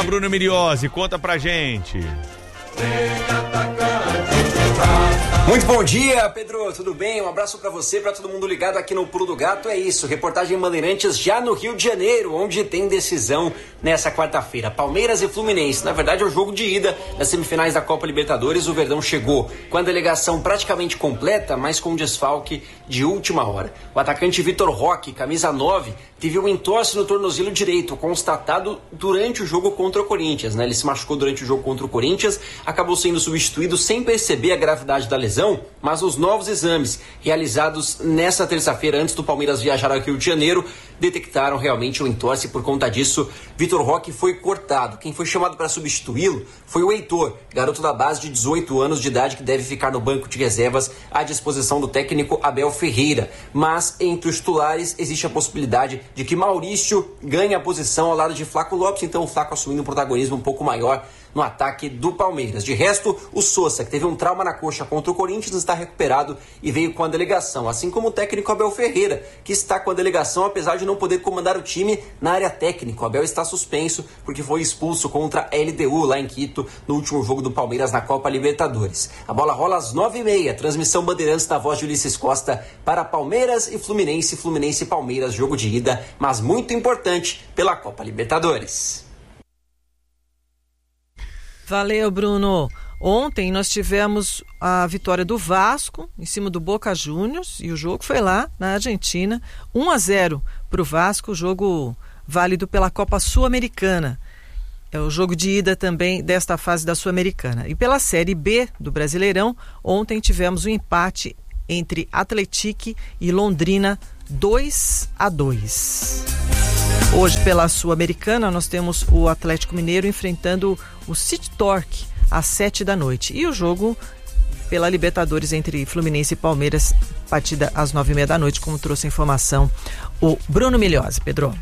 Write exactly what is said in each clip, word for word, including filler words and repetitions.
Bruno Miliose, conta pra gente. Muito bom dia, Pedro, tudo bem? Um abraço pra você, pra todo mundo ligado aqui no Pulo do Gato. É isso, reportagem Bandeirantes já no Rio de Janeiro, onde tem decisão nessa quarta-feira. Palmeiras e Fluminense, na verdade é o jogo de ida das semifinais da Copa Libertadores. O Verdão chegou com a delegação praticamente completa, mas com desfalque de última hora. O atacante Vitor Roque, camisa nove, teve um entorse no tornozelo direito, constatado durante o jogo contra o Corinthians, né? Ele se machucou durante o jogo contra o Corinthians, acabou sendo substituído sem perceber a gravidade da lesão, mas os novos exames realizados nessa terça-feira, antes do Palmeiras viajar ao Rio de Janeiro, detectaram realmente o entorse. Por conta disso, Vitor Roque foi cortado. Quem foi chamado para substituí-lo foi o Heitor, garoto da base de dezoito anos de idade, que deve ficar no banco de reservas à disposição do técnico Abel Ferreira. Mas entre os titulares existe a possibilidade de que Maurício ganhe a posição ao lado de Flaco Lopes, então o Flaco assumindo um protagonismo um pouco maior no ataque do Palmeiras. De resto, o Sousa, que teve um trauma na coxa contra o Corinthians, está recuperado e veio com a delegação, assim como o técnico Abel Ferreira, que está com a delegação, apesar de não poder comandar o time na área técnica. O Abel está suspenso porque foi expulso contra a L D U lá em Quito, no último jogo do Palmeiras na Copa Libertadores. A bola rola às nove e meia, transmissão Bandeirantes na voz de Ulisses Costa para Palmeiras e Fluminense, Fluminense e Palmeiras, jogo de ida, mas muito importante pela Copa Libertadores. Valeu, Bruno. Ontem nós tivemos a vitória do Vasco em cima do Boca Juniors e o jogo foi lá na Argentina, um a zero para o Vasco, jogo válido pela Copa Sul-Americana. É o jogo de ida também desta fase da Sul-Americana. E pela Série B do Brasileirão, ontem tivemos um empate entre Atlético e Londrina, dois a dois. Hoje, pela Sul-Americana, nós temos o Atlético Mineiro enfrentando o City Torque às sete da noite. E o jogo pela Libertadores entre Fluminense e Palmeiras, partida às nove e meia da noite, como trouxe a informação o Bruno Miliose. Pedro.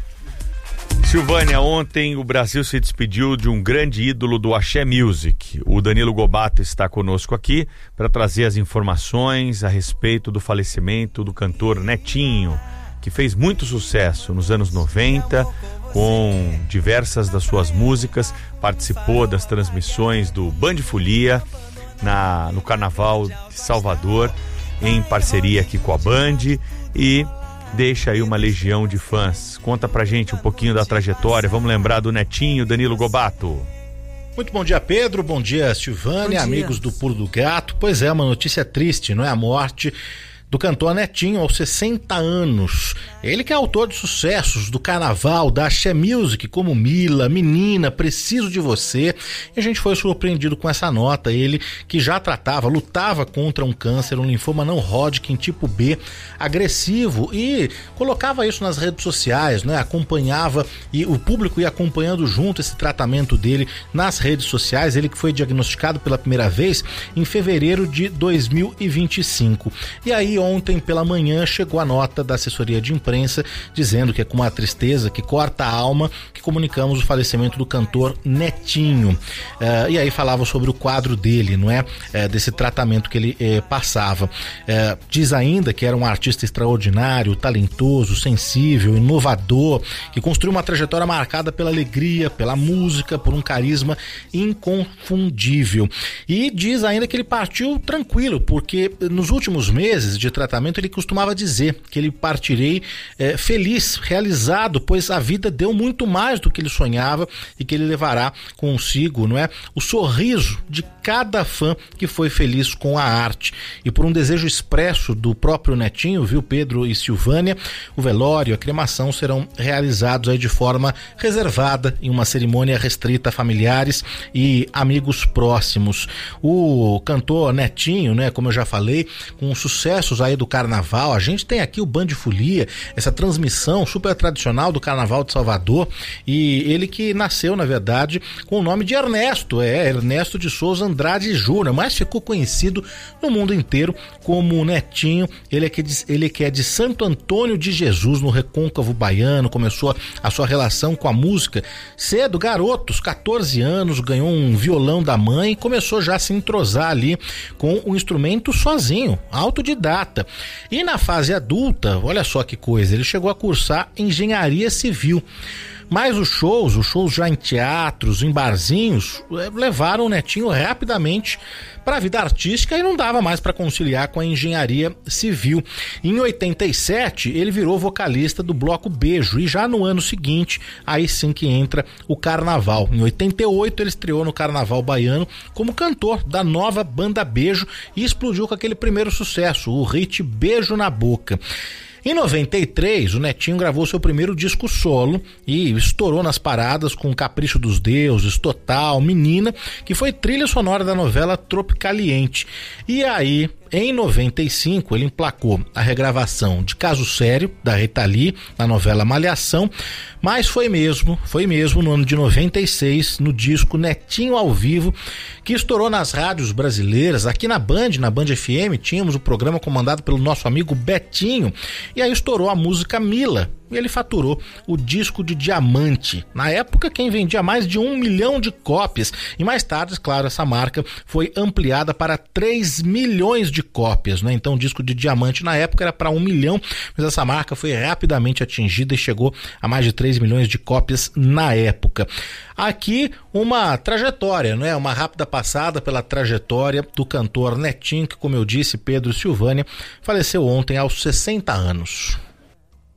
Silvânia, ontem o Brasil se despediu de um grande ídolo do Axé Music. O Danilo Gobato está conosco aqui para trazer as informações a respeito do falecimento do cantor Netinho, que fez muito sucesso nos anos noventa, com diversas das suas músicas, participou das transmissões do Band Folia na, no Carnaval de Salvador, em parceria aqui com a Band, e deixa aí uma legião de fãs. Conta pra gente um pouquinho da trajetória, vamos lembrar do Netinho, Danilo Gobato. Muito bom dia, Pedro, bom dia, Silvânia, amigos do Pulo do Gato. Pois é, uma notícia triste, não é? A morte do cantor Netinho aos sessenta anos. Ele que é autor de sucessos do Carnaval, da Axé Music, como Mila, Menina, Preciso de Você. E a gente foi surpreendido com essa nota. Ele que já tratava, lutava contra um câncer, um linfoma não Hodgkin tipo B, agressivo, e colocava isso nas redes sociais, né? Acompanhava, e o público ia acompanhando junto esse tratamento dele nas redes sociais. Ele que foi diagnosticado pela primeira vez em fevereiro de dois mil e vinte e cinco. E aí, ontem pela manhã, chegou a nota da assessoria de imprensa dizendo que é com uma tristeza que corta a alma que comunicamos o falecimento do cantor Netinho. Uh, e aí falava sobre o quadro dele, não é? Uh, desse tratamento que ele uh, passava. Uh, diz ainda que era um artista extraordinário, talentoso, sensível, inovador, que construiu uma trajetória marcada pela alegria, pela música, por um carisma inconfundível. E diz ainda que ele partiu tranquilo, porque nos últimos meses de tratamento ele costumava dizer que ele partirei é, feliz, realizado, pois a vida deu muito mais do que ele sonhava e que ele levará consigo, não é, o sorriso de cada fã que foi feliz com a arte. E por um desejo expresso do próprio Netinho, viu, Pedro e Silvânia, o velório e a cremação serão realizados aí de forma reservada, em uma cerimônia restrita a familiares e amigos próximos. O cantor Netinho, né, como eu já falei, com sucessos aí do Carnaval, a gente tem aqui o Band Folia, essa transmissão super tradicional do Carnaval de Salvador, e ele que nasceu, na verdade, com o nome de Ernesto, é Ernesto de Souza Andrade Júnior, mas ficou conhecido no mundo inteiro como Netinho. Ele é que, ele que é de Santo Antônio de Jesus, no Recôncavo Baiano. Começou a sua relação com a música cedo, garoto, aos catorze anos, ganhou um violão da mãe e começou já a se entrosar ali com o instrumento sozinho, autodidata. E na fase adulta, olha só que coisa, coisa, ele chegou a cursar engenharia civil. Mas os shows, os shows já em teatros, em barzinhos, levaram o Netinho rapidamente para a vida artística e não dava mais para conciliar com a engenharia civil. Em oitenta e sete, ele virou vocalista do Bloco Beijo e já no ano seguinte, aí sim que entra o Carnaval. Em oitenta e oito, ele estreou no Carnaval Baiano como cantor da nova banda Beijo e explodiu com aquele primeiro sucesso, o hit Beijo na Boca. Em noventa e três, o Netinho gravou seu primeiro disco solo e estourou nas paradas com Capricho dos Deuses, Total, Menina, que foi trilha sonora da novela Tropicaliente. E aí, em noventa e cinco, ele emplacou a regravação de Caso Sério, da Rita Lee, na novela Malhação, mas foi mesmo, foi mesmo no ano de noventa e seis, no disco Netinho ao Vivo, que estourou nas rádios brasileiras. Aqui na Band, na Band F M, tínhamos o programa comandado pelo nosso amigo Betinho, e aí estourou a música Mila, e ele faturou o disco de diamante. Na época, quem vendia mais de um milhão de cópias. E mais tarde, claro, essa marca foi ampliada para três milhões de cópias, né? Então o disco de diamante na época era para um milhão, mas essa marca foi rapidamente atingida e chegou a mais de três milhões de cópias na época. Aqui uma trajetória, né? Uma rápida passada pela trajetória do cantor Netinho, que, como eu disse, Pedro Silvânia, faleceu ontem aos sessenta anos.